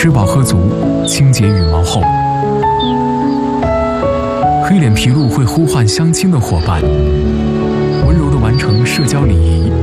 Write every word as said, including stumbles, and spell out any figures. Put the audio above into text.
吃饱喝足，清洁羽毛后，黑脸琵鹭会呼唤相亲的伙伴，温柔地完成社交礼仪。